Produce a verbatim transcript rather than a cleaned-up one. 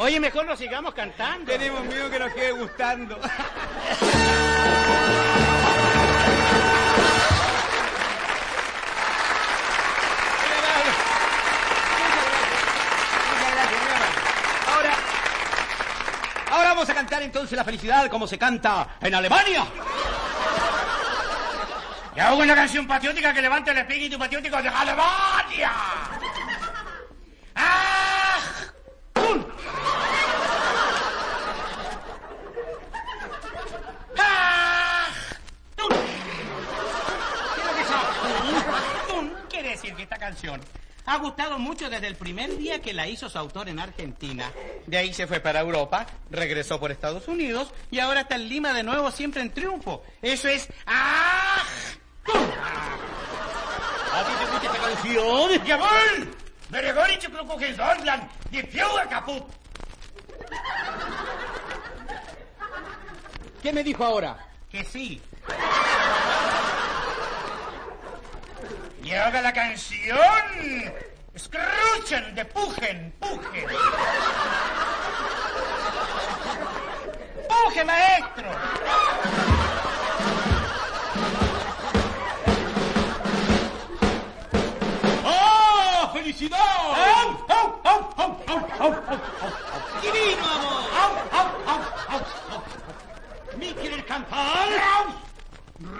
Oye, mejor nos sigamos cantando. Tenemos miedo que nos quede gustando. Ahora, ahora vamos a cantar entonces la felicidad como se canta en Alemania. Y hago una canción patriótica que levante el espíritu patriótico de Alemania. ¡Ah! ¡Tun! ¡Ah! ¡Tun! ¿Qué es lo que es ¡Tun! ¡Tun! Quiere decir que esta canción ha gustado mucho desde el primer día que la hizo su autor en Argentina. De ahí se fue para Europa, regresó por Estados Unidos y ahora está en Lima de nuevo, siempre en triunfo. Eso es... ¡Ah! ¿A ti te gusta esta canción? ¡Jawohl! Beregorische Klukuch in Deutschland, die Führer kaputt. ¿Qué me dijo ahora? Que sí. Y ahora la canción. Escuchen, de pujen, pujen. ¡Puje, maestro! ¡Felicidad! ¡Au, au, au, au, au, au, au! ¡Divino amor! ¡Au, au, au, au, au! ¿Me quieren cantar? ¡Au!